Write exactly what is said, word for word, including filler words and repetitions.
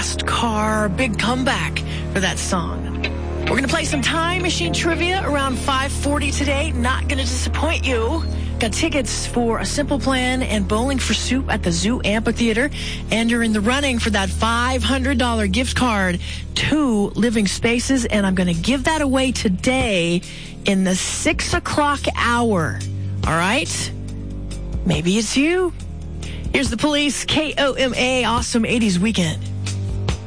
fast car, big comeback for that song. We're going to play some Time Machine trivia around five forty today. Not going to disappoint you. Got tickets for A Simple Plan and Bowling for Soup at the Zoo Amphitheater. And you're in the running for that five hundred dollars gift card to Living Spaces. And I'm going to give that away today in the six o'clock hour. All right? Maybe it's you. Here's the Police, K O M A, awesome eighties weekend.